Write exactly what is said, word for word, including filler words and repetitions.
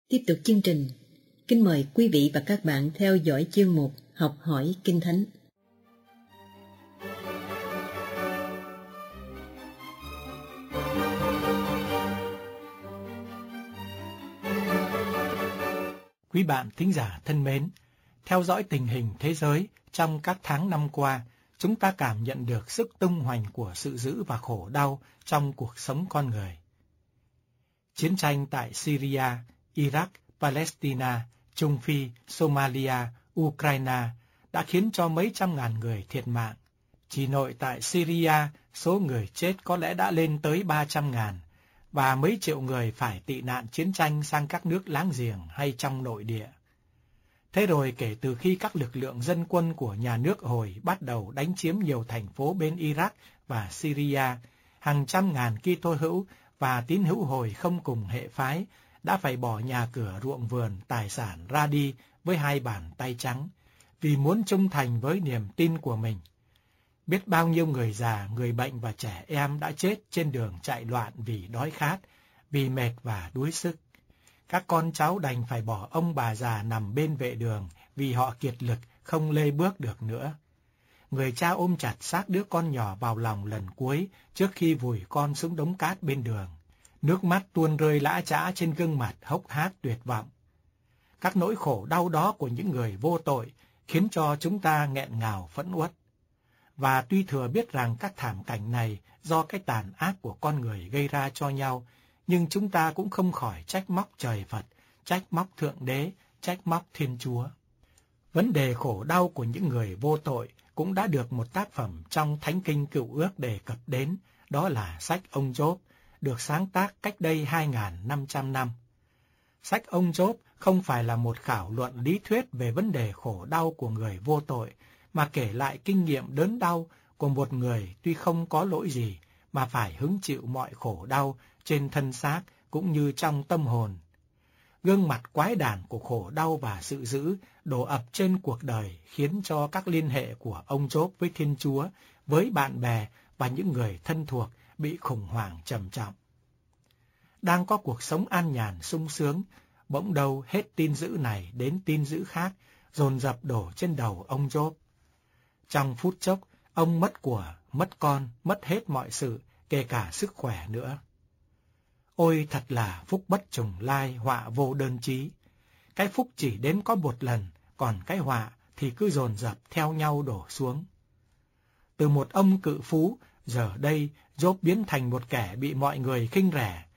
Tiếp tục chương trình, kính mời quý vị và các bạn theo dõi chương mục Học hỏi Kinh Thánh. Quý bạn thính giả thân mến, theo dõi tình hình thế giới trong các tháng năm qua, chúng ta cảm nhận được sức tung hoành của sự dữ và khổ đau trong cuộc sống con người. Chiến tranh tại Syria, Iraq, Palestine, Trung Phi, Somalia, Ukraine đã khiến cho mấy trăm ngàn người thiệt mạng. Chỉ nội tại Syria, số người chết có lẽ đã lên tới ba trăm ngàn, và mấy triệu người phải tị nạn chiến tranh sang các nước láng giềng hay trong nội địa. Thế rồi kể từ khi các lực lượng dân quân của nhà nước Hồi bắt đầu đánh chiếm nhiều thành phố bên Iraq và Syria, hàng trăm ngàn Kitô hữu và tín hữu Hồi không cùng hệ phái đã phải bỏ nhà cửa ruộng vườn tài sản ra đi với hai bàn tay trắng, vì muốn trung thành với niềm tin của mình. Biết bao nhiêu người già, người bệnh và trẻ em đã chết trên đường chạy loạn vì đói khát, vì mệt và đuối sức. Các con cháu đành phải bỏ ông bà già nằm bên vệ đường vì họ kiệt lực không lê bước được nữa. Người cha ôm chặt xác đứa con nhỏ vào lòng lần cuối trước khi vùi con xuống đống cát bên đường. Nước mắt tuôn rơi lã chã trên gương mặt hốc hác tuyệt vọng. Các nỗi khổ đau đó của những người vô tội khiến cho chúng ta nghẹn ngào phẫn uất. Và tuy thừa biết rằng các thảm cảnh này do cái tàn ác của con người gây ra cho nhau, nhưng chúng ta cũng không khỏi trách móc trời Phật, trách móc Thượng Đế, trách móc Thiên Chúa. Vấn đề khổ đau của những người vô tội cũng đã được một tác phẩm trong Thánh Kinh Cựu Ước đề cập đến, đó là sách ông Gióp, được sáng tác cách đây hai nghìn năm trăm năm. Sách ông Gióp không phải là một khảo luận lý thuyết về vấn đề khổ đau của người vô tội, mà kể lại kinh nghiệm đớn đau của một người tuy không có lỗi gì, mà phải hứng chịu mọi khổ đau trên thân xác cũng như trong tâm hồn. Gương mặt quái đản của khổ đau và sự dữ đổ ập trên cuộc đời khiến cho các liên hệ của ông Gióp với Thiên Chúa, với bạn bè và những người thân thuộc bị khủng hoảng trầm trọng. Đang có cuộc sống an nhàn sung sướng, bỗng đâu hết tin dữ này đến tin dữ khác, dồn dập đổ trên đầu ông Gióp. Trong phút chốc, ông mất của, mất con, mất hết mọi sự, kể cả sức khỏe nữa. Ôi thật là phúc bất trùng lai, họa vô đơn chí. Cái phúc chỉ đến có một lần, còn cái họa thì cứ dồn dập theo nhau đổ xuống. Từ một ông cự phú, giờ đây Gióp biến thành một kẻ bị mọi người khinh rẻ,